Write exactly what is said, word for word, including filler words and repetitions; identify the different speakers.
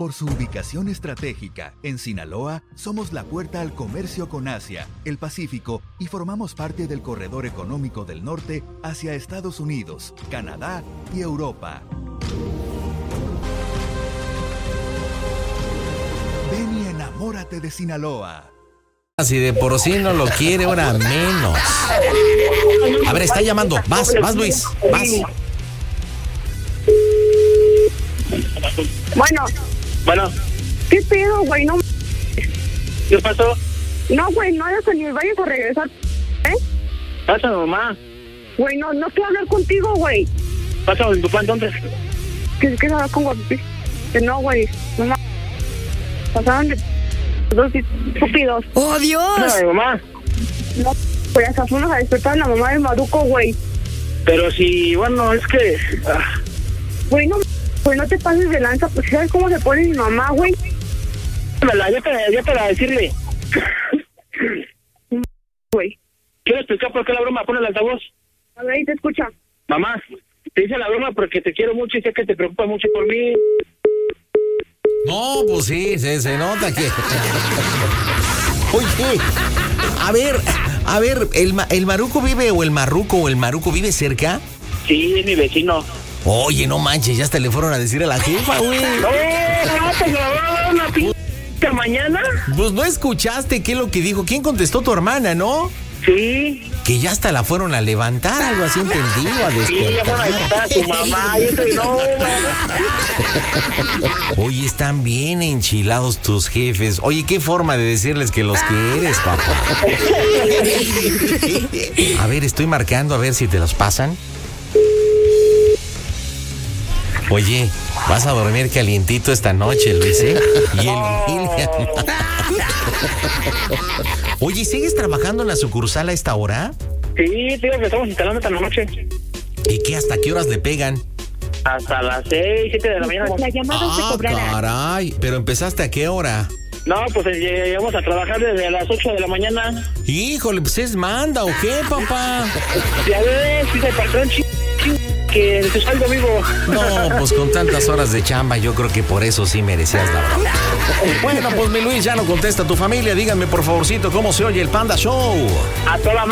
Speaker 1: Por su ubicación estratégica, en Sinaloa, somos la puerta al comercio con Asia, el Pacífico y formamos parte del corredor económico del norte hacia Estados Unidos, Canadá y Europa. Ven y enamórate de Sinaloa.
Speaker 2: Si de por sí no lo quiere, ahora menos. A ver, está llamando. Vas, vas, Luis. Vas.
Speaker 3: Bueno.
Speaker 4: Bueno.
Speaker 3: ¿Qué pedo, güey? No.
Speaker 4: ¿Qué pasó?
Speaker 3: No, güey, no hagas que ni vayas a regresar. ¿Eh?
Speaker 4: Pásame, mamá.
Speaker 3: Güey, no, no quiero hablar contigo, güey.
Speaker 4: Pásame mi papá entonces.
Speaker 3: ¿Qué quieres hablar con papi? Que no, güey. No mames. Pasaron de dos estúpidos.
Speaker 5: ¡Oh, Dios!
Speaker 4: Pásame, mamá.
Speaker 3: No, güey, hasta fuimos a despertar a la mamá del Maruco, güey.
Speaker 4: Pero si, bueno, es que... Ah.
Speaker 3: Güey, no, güey, no te pases de lanza, pues ¿sabes cómo se pone mi mamá, güey?
Speaker 4: Ya para, ya para decirle.
Speaker 3: Güey.
Speaker 4: Quiero explicar por qué la broma, pone el altavoz.
Speaker 3: A ver, ahí te escucha.
Speaker 4: Mamá, te hice la broma porque te quiero mucho y sé que te preocupa mucho por mí.
Speaker 2: No, pues sí, se, se nota que... Oye, a ver, a ver, ¿el, el Maruco vive o el Marruco o el Maruco vive cerca?
Speaker 4: Sí, es mi vecino.
Speaker 2: Oye, no manches, ya hasta le fueron a decir a la jefa, güey.
Speaker 4: No, no, te grabaron una p*** mañana.
Speaker 2: Pues no escuchaste qué es lo que dijo. ¿Quién contestó? Tu hermana, ¿no?
Speaker 4: Sí.
Speaker 2: Que ya hasta la fueron a levantar, algo así entendido, a
Speaker 4: Sí, ya fueron a levantar a tu mamá. Yo te no,
Speaker 2: Oye, están bien enchilados tus jefes. Oye, qué forma de decirles que los quieres, papá. A ver, estoy marcando a ver si te los pasan. Oye, vas a dormir calientito esta noche, Luis, ¿eh? Y el William. Oye, ¿sigues trabajando en la sucursal a esta hora?
Speaker 4: Sí, tío, que estamos instalando esta noche.
Speaker 2: ¿Y qué? ¿Hasta qué horas le pegan?
Speaker 4: Hasta las seis, siete de la mañana.
Speaker 3: La llamada se
Speaker 2: Ah,
Speaker 3: cobrará.
Speaker 2: caray. ¿Pero empezaste a qué hora?
Speaker 4: No, pues eh, llegamos a trabajar desde las ocho de la mañana.
Speaker 2: Híjole, pues es manda, ¿o qué, papá?
Speaker 4: Ya ves, dice el patrón ch... que te salgo vivo.
Speaker 2: No, pues con tantas horas de chamba, yo creo que por eso sí merecías la broma. Bueno, pues mi Luis, ya no contesta a tu familia. Díganme, por favorcito, ¿cómo se oye el Panda Show?
Speaker 4: A toda